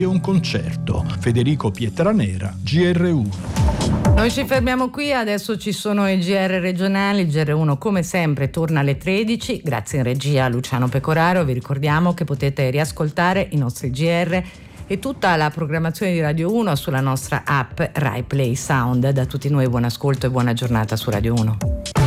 e un concerto. Federico Pietranera, GR1. Noi ci fermiamo qui, adesso ci sono i GR regionali. Il GR1 come sempre torna alle 13, grazie in regia a Luciano Pecoraro. Vi ricordiamo che potete riascoltare i nostri GR e tutta la programmazione di Radio 1 sulla nostra app Rai Play Sound. Da tutti noi buon ascolto e buona giornata su Radio 1.